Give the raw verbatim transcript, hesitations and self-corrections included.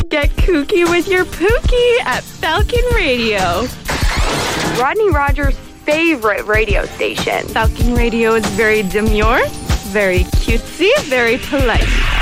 Get kooky with your Pookie at Falcon Radio. Rodney Rogers' favorite radio station. Falcon Radio is very demure, very cutesy, very polite.